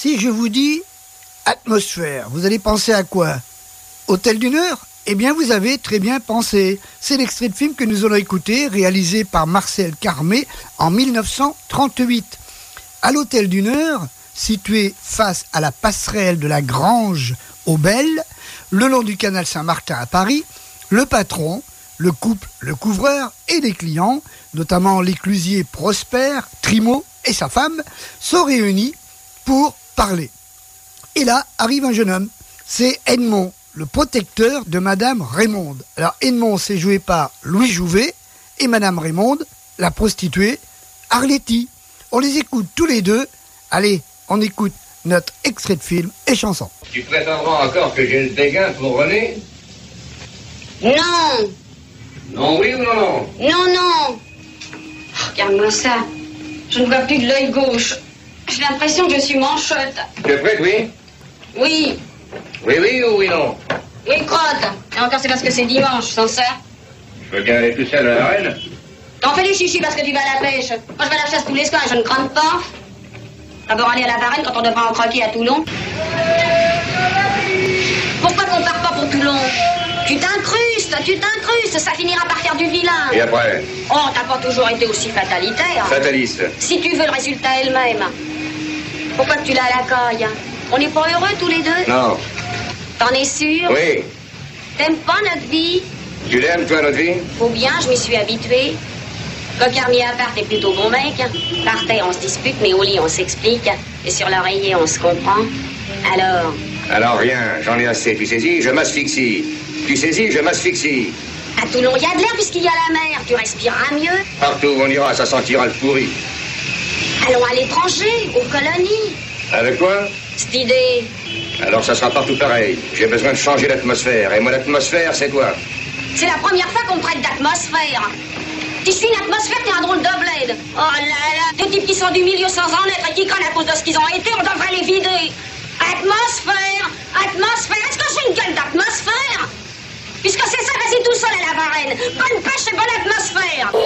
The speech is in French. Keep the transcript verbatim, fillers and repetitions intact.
Si je vous dis atmosphère, vous allez penser à quoi? Hôtel du Nord? Eh bien, vous avez très bien pensé. C'est l'extrait de film que nous allons écouter, réalisé par Marcel Carmé en mille neuf cent trente-huit. À l'Hôtel du Nord, situé face à la passerelle de la Grange aux Belles, le long du canal Saint-Martin à Paris, le patron, le couple, le couvreur et les clients, notamment l'éclusier Prosper, Trimaud et sa femme, sont réunis pour parler. Et là arrive un jeune homme, c'est Edmond, le protecteur de Madame Raymonde. Alors Edmond, c'est joué par Louis Jouvet et Madame Raymonde, la prostituée Arletty. On les écoute tous les deux. Allez, on écoute notre extrait de film et chanson. Tu prétendras encore que j'ai le dégain pour René? Non. Non, oui ou non, non? Non, non. Regarde-moi ça. Je ne vois plus de l'œil gauche. J'ai l'impression que je suis manchotte. Tu es prête, oui? Oui. Oui, oui ou oui, non? Oui, crotte. Et encore, c'est parce que c'est dimanche, sans ça. Je veux bien aller tout seul à la reine. T'en fais les chichis parce que tu vas à la pêche. Moi, je vais à la chasse tous les soirs et je ne crante pas. D'abord aller à la Varenne quand on devra en croquer à Toulon. Pourquoi qu'on part pas pour Toulon? Tu t'incrustes, tu t'incrustes, ça finira par faire du vilain. Et après? Oh, t'as pas toujours été aussi fatalitaire. Fataliste. Si tu veux le résultat elle-même, pourquoi que tu l'as à la caille? On n'est pas heureux tous les deux? Non. T'en es sûr? Oui. T'aimes pas notre vie? Tu l'aimes, toi, notre vie? Faut bien, je m'y suis habituée. Coquard mis à part, t'es plutôt bon mec. Par terre, on se dispute, mais au lit, on s'explique. Et sur l'oreiller, on se comprend. Alors? Alors rien, j'en ai assez. Tu saisis, je m'asphyxie. Tu saisis, je m'asphyxie. À Toulon, il y a de l'air puisqu'il y a la mer. Tu respireras mieux. Partout où on ira, ça sentira le pourri. Allons à l'étranger, aux colonies. Avec quoi? Cette idée. Alors ça sera partout pareil. J'ai besoin de changer l'atmosphère. Et moi, l'atmosphère, c'est quoi? C'est la première fois qu'on me traite d'atmosphère. Tu suis une atmosphère, t'es un drôle de bled. Oh là là, des types qui sont du milieu sans en être et qui crânent à cause de ce qu'ils ont été, on devrait les vider. Atmosphère, atmosphère, est-ce que j'ai une gueule d'atmosphère? Puisque c'est ça, vas-y tout seul à la Varenne. Bonne pêche et bonne atmosphère.